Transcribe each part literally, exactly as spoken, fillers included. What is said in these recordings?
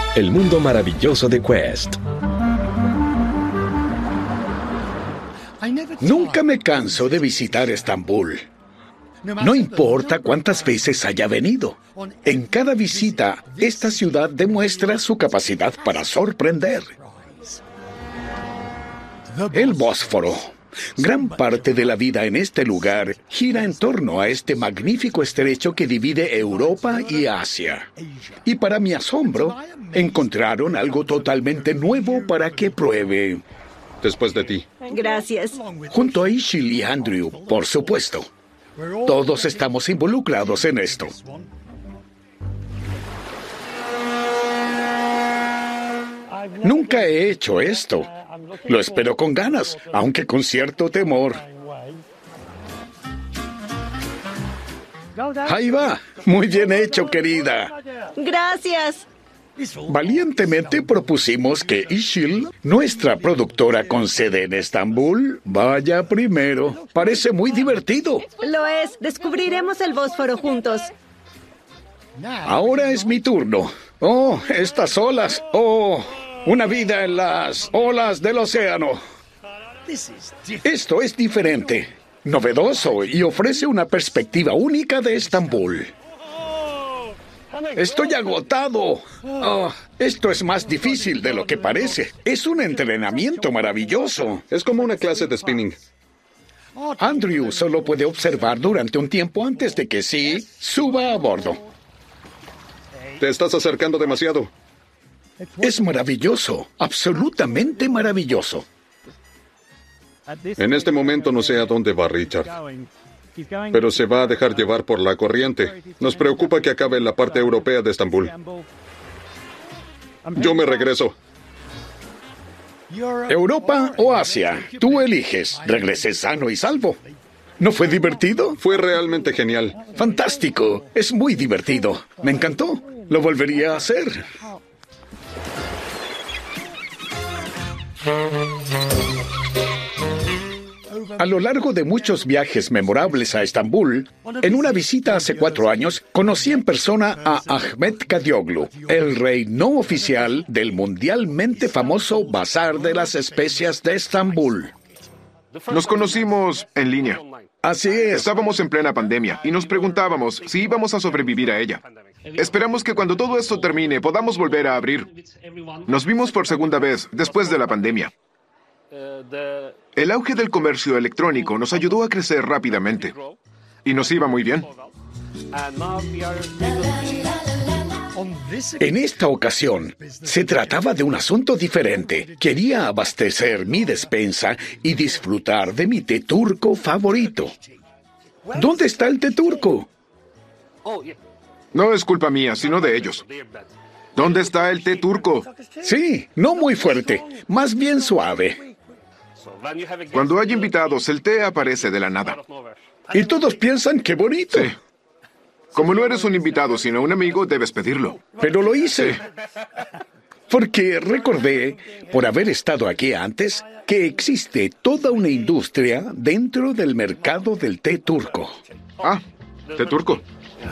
El mundo maravilloso de Quest. Nunca me canso de visitar Estambul. No importa cuántas veces haya venido. En cada visita, esta ciudad demuestra su capacidad para sorprender. El Bósforo. Gran parte de la vida en este lugar gira en torno a este magnífico estrecho que divide Europa y Asia. Y para mi asombro, encontraron algo totalmente nuevo para que pruebe. Después de ti. Gracias. Junto a Ishil y Andrew, por supuesto. Todos estamos involucrados en esto. Nunca he hecho esto. Lo espero con ganas, aunque con cierto temor. Ahí va. Muy bien hecho, querida. Gracias. Valientemente propusimos que Ishil, nuestra productora con sede en Estambul, vaya primero. Parece muy divertido. Lo es. Descubriremos el Bósforo juntos. Ahora es mi turno. Oh, estas olas. Oh, una vida en las olas del océano. Esto es diferente, novedoso y ofrece una perspectiva única de Estambul. Estoy agotado. Oh, esto es más difícil de lo que parece. Es un entrenamiento maravilloso. Es como una clase de spinning. Andrew solo puede observar durante un tiempo antes de que sí suba a bordo. Te estás acercando demasiado. Es maravilloso, absolutamente maravilloso. En este momento no sé a dónde va Richard, pero se va a dejar llevar por la corriente. Nos preocupa que acabe en la parte europea de Estambul. Yo me regreso. ¿Europa o Asia? Tú eliges. Regresé sano y salvo. ¿No fue divertido? Fue realmente genial. Fantástico. Es muy divertido. Me encantó. Lo volvería a hacer. A lo largo de muchos viajes memorables a Estambul, en una visita hace cuatro años, conocí en persona a Ahmet Kadioglu, el rey no oficial del mundialmente famoso Bazar de las Especias de Estambul. Nos conocimos en línea. Así es. Estábamos en plena pandemia y nos preguntábamos si íbamos a sobrevivir a ella. Esperamos que cuando todo esto termine podamos volver a abrir. Nos vimos por segunda vez después de la pandemia. El auge del comercio electrónico nos ayudó a crecer rápidamente y nos iba muy bien. En esta ocasión, se trataba de un asunto diferente. Quería abastecer mi despensa y disfrutar de mi té turco favorito. ¿Dónde está el té turco? No es culpa mía, sino de ellos. ¿Dónde está el té turco? Sí, no muy fuerte, más bien suave. Cuando hay invitados, el té aparece de la nada. Y todos piensan qué bonito. Sí. Como no eres un invitado, sino un amigo, debes pedirlo. Pero lo hice. Sí. Porque recordé, por haber estado aquí antes, que existe toda una industria dentro del mercado del té turco. Ah, té turco.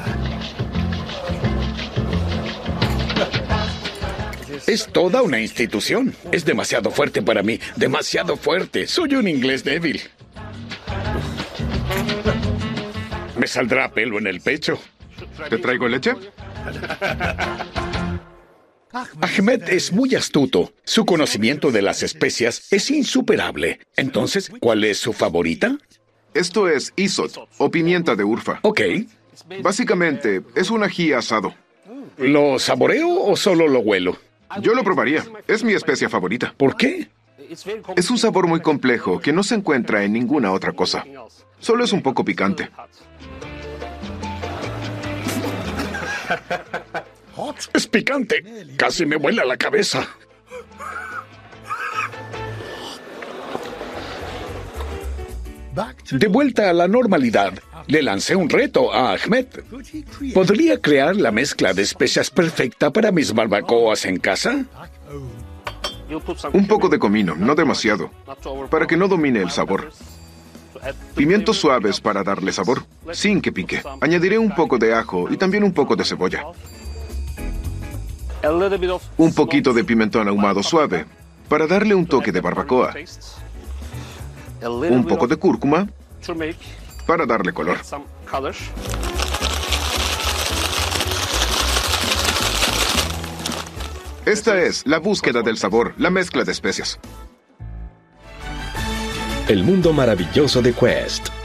Es toda una institución. Es demasiado fuerte para mí. Demasiado fuerte. Soy un inglés débil. Me saldrá pelo en el pecho. ¿Te traigo leche? Ahmet es muy astuto. Su conocimiento de las especias es insuperable. Entonces, ¿cuál es su favorita? Esto es isot, o pimienta de Urfa. Ok. Básicamente, es un ají asado. ¿Lo saboreo o solo lo huelo? Yo lo probaría. Es mi especia favorita. ¿Por qué? Es un sabor muy complejo que no se encuentra en ninguna otra cosa. Solo es un poco picante. Es picante. Casi me vuela la cabeza. De vuelta a la normalidad, le lancé un reto a Ahmet. ¿Podría crear la mezcla de especias perfecta para mis barbacoas en casa? Un poco de comino, no demasiado, para que no domine el sabor. Pimientos suaves para darle sabor, sin que pique. Añadiré un poco de ajo y también un poco de cebolla. Un poquito de pimentón ahumado suave para darle un toque de barbacoa. Un poco de cúrcuma para darle color. Esta es la búsqueda del sabor, la mezcla de especias. El mundo maravilloso de Quest.